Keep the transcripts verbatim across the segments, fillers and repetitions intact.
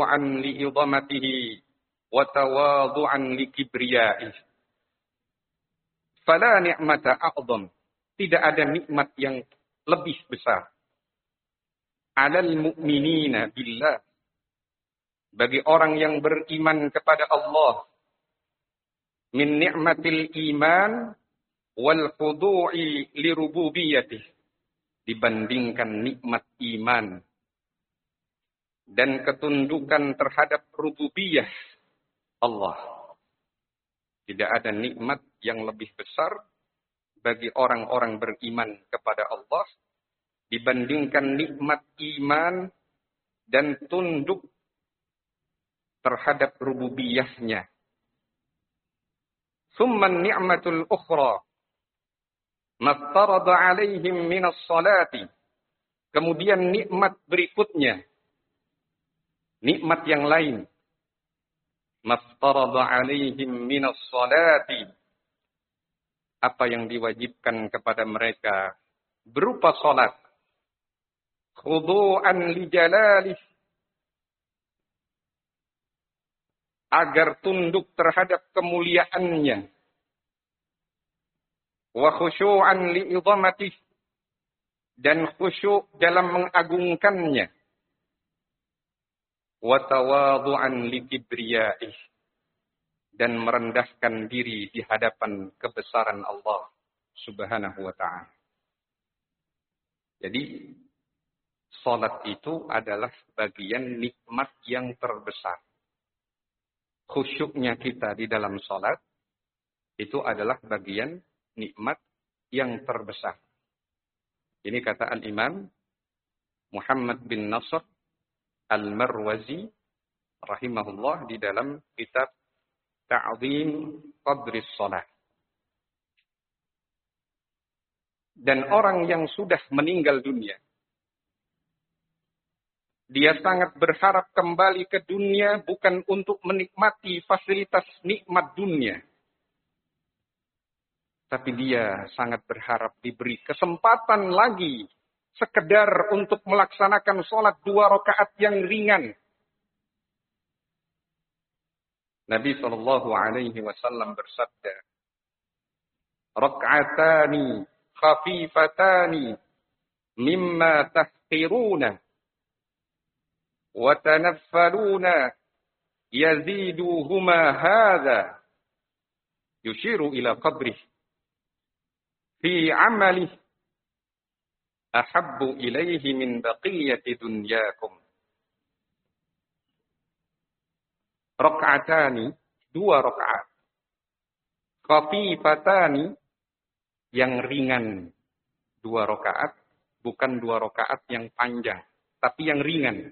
li'idhamatihi wa tawadhu'an likibriyaihi. Fala ni'mata a'zam. Tidak ada nikmat yang lebih besar. Alal mu'minina billah. Bagi orang yang beriman kepada Allah. Min ni'matil iman wal khudu'i li rububiyyatih. Dibandingkan nikmat iman dan ketundukan terhadap rububiyah Allah. Tidak ada nikmat yang lebih besar bagi orang-orang beriman kepada Allah dibandingkan nikmat iman dan tunduk terhadap rububiyahnya. Summa ni'matul ukhra maftarada alaihim minas salati. Kemudian nikmat berikutnya. Nikmat yang lain. Maftarada alaihim minas salati. Apa yang diwajibkan kepada mereka berupa salat. Khudu'an li jalalih. Agar tunduk terhadap kemuliaannya. Wa khusyu'an li'idhamatih. Dan khusyuk dalam mengagungkannya. Wa tawadhu'an likibriyaih. Dan merendahkan diri di hadapan kebesaran Allah Subhanahu wa ta'ala. Jadi, salat itu adalah bagian nikmat yang terbesar. Khusyuknya kita di dalam salat, itu adalah bagian nikmat yang terbesar. Ini kata Al-Imam Muhammad bin Nasr Al-Marwazi rahimahullah di dalam kitab Ta'zim Qadris Salat. Dan orang yang sudah meninggal dunia, dia sangat berharap kembali ke dunia bukan untuk menikmati fasilitas nikmat dunia. Tapi dia sangat berharap diberi kesempatan lagi sekedar untuk melaksanakan sholat dua rakaat yang ringan. Nabi shallallahu alaihi wasallam bersabda, "Rak'atani khafifatani mimma tahqiruna wa tanaffaluna yaziduhuma hadha." Yushiru ila qabrih fi amalih ahabbu ilaihi min baqiyati dunyakum. Rak'atani, dua rakaat. Khafifatani, yang ringan. Dua rakaat, bukan dua rakaat yang panjang, tapi yang ringan.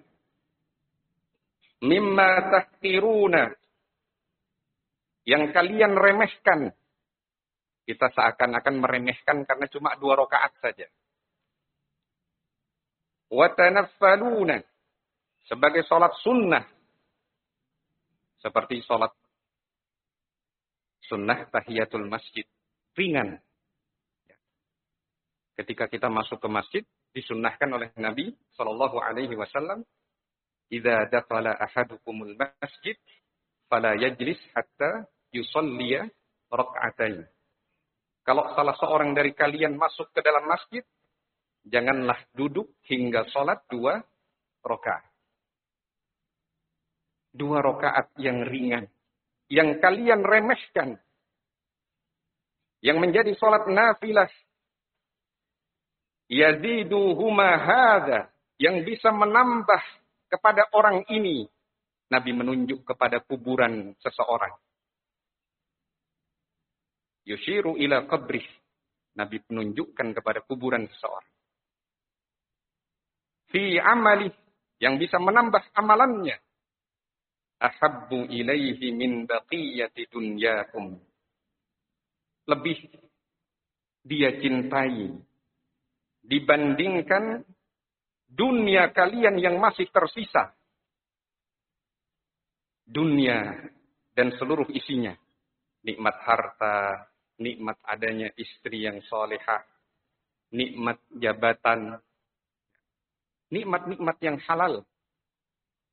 Mimma tahqiruna, yang kalian remehkan. Kita seakan-akan meremehkan karena cuma dua rakaat saja. Wa tanaffaluna, sebagai sholat sunnah. Seperti sholat sunnah tahiyatul masjid. Ringan. Ketika kita masuk ke masjid, disunnahkan oleh Nabi shallallahu alaihi wasallam, "Idza dakhala ahadukumul masjid, fala yajlis hatta yusalliya rak'atain." Kalau salah seorang dari kalian masuk ke dalam masjid, janganlah duduk hingga sholat dua rakaat. Dua rakaat yang ringan. Yang kalian remehkan. Yang menjadi sholat nafilah. Yaziduhuma hadha. Yang bisa menambah kepada orang ini. Nabi menunjuk kepada kuburan seseorang. Yushiru ila qabrih. Nabi menunjukkan kepada kuburan seseorang. Fi amalih. Yang bisa menambah amalannya. Ahabbu ilaihi min baqiyati dunyakum. Lebih dia cintai dibandingkan dunia kalian yang masih tersisa. Dunia dan seluruh isinya. Nikmat harta, nikmat adanya istri yang solehah, nikmat jabatan, nikmat-nikmat yang halal